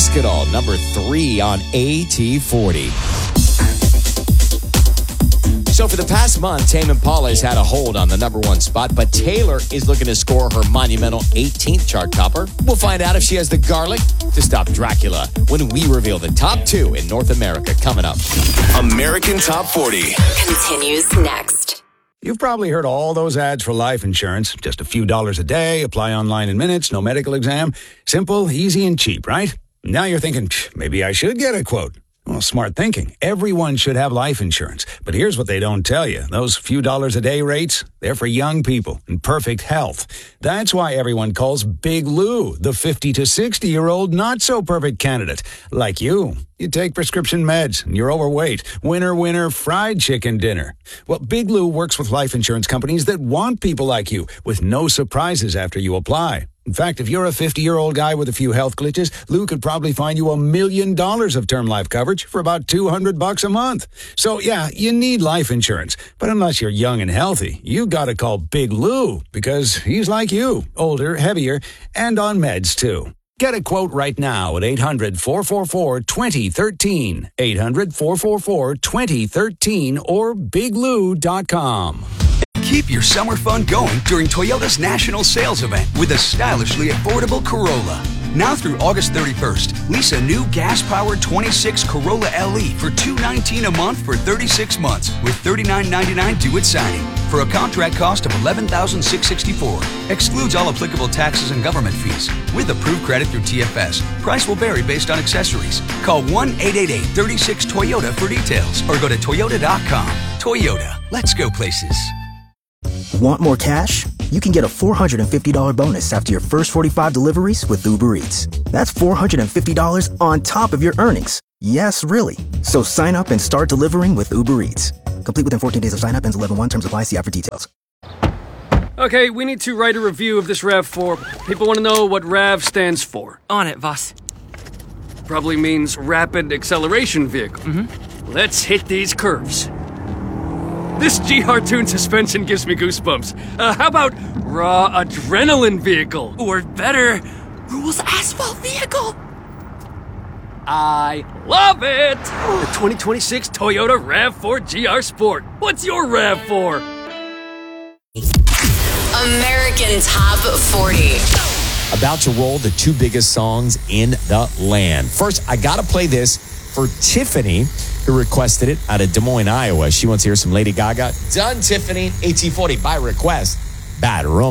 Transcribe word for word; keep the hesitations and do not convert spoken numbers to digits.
Biscuitol, number three on A T forty. So for the past month, Tame Impala has had a hold on the number one spot, but Taylor is looking to score her monumental eighteenth chart topper. We'll find out if she has the garlic to stop Dracula when we reveal the top two in North America coming up. American Top forty continues next. You've probably heard all those ads for life insurance. Just a few dollars a day, apply online in minutes, no medical exam. Simple, easy, and cheap, right? Now you're thinking, maybe I should get a quote. Well, smart thinking. Everyone should have life insurance. But here's what they don't tell you. Those few dollars a day rates, they're for young people in perfect health. That's why everyone calls Big Lou the fifty to sixty-year-old not-so-perfect candidate. Like you. You take prescription meds and you're overweight. Winner, winner, fried chicken dinner. Well, Big Lou works with life insurance companies that want people like you with no surprises after you apply. In fact, if you're a fifty-year-old guy with a few health glitches, Lou could probably find you a million dollars of term life coverage for about two hundred bucks a month. So, yeah, you need life insurance. But unless you're young and healthy, you gotta call Big Lou because he's like you, older, heavier, and on meds, too. Get a quote right now at eight hundred, four four four, two zero one three, eight hundred, four four four, two zero one three, or big lou dot com. Keep your summer fun going during Toyota's national sales event with a stylishly affordable Corolla. Now through August thirty-first, lease a new gas-powered twenty-six Corolla L E for two hundred nineteen dollars a month for thirty-six months with thirty-nine ninety-nine due at signing for a contract cost of eleven thousand six hundred sixty-four dollars. Excludes all applicable taxes and government fees. With approved credit through T F S, price will vary based on accessories. Call one eight eight eight, three six, Toyota for details or go to toyota dot com. Toyota, let's go places. Want more cash? You can get a four hundred fifty dollars bonus after your first forty-five deliveries with Uber Eats. That's four hundred fifty dollars on top of your earnings. Yes, really. So sign up and start delivering with Uber Eats. Complete within fourteen days of sign up. Ends eleven one. Terms apply. See app for details. Okay, we need to write a review of this RAV four. People want to know what RAV stands for. On it, boss. Probably means Rapid Acceleration Vehicle. Mm-hmm. Let's hit these curves. This G R Tune suspension gives me goosebumps. Uh, how about Raw Adrenaline Vehicle? Or better, Rules Asphalt Vehicle. I love it! The twenty twenty-six Toyota RAV four G R Sport. What's your RAV four? American Top forty. About to roll the two biggest songs in the land. First, I gotta play this for Tiffany, who requested it out of Des Moines, Iowa. She wants to hear some Lady Gaga. Done, Tiffany. A T forty by request. Bad Romance.